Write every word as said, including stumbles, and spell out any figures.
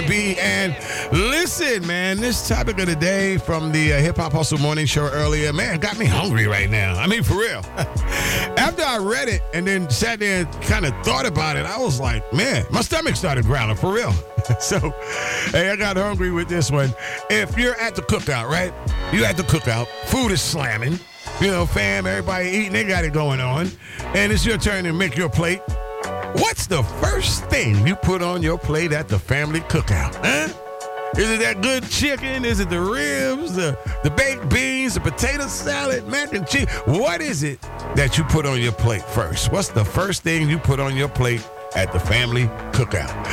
and B. And listen, man, this topic of the day from the uh, Hip Hop Hustle Morning Show earlier, man, got me hungry right now. I mean, for real. After I read it and then sat there and kind of thought about it, I was like, man, my stomach started growling, for real. So, hey, I got hungry with this one. If you're at the cookout, right? You're at the cookout. Food is slamming. You know, fam, everybody eating. They got it going on. And it's your turn to make your plate. What's the first thing you put on your plate at the family cookout? Huh? Is it that good chicken? Is it the ribs, the, the baked beans, the potato salad, mac and cheese? What is it that you put on your plate first? What's the first thing you put on your plate at the family cookout?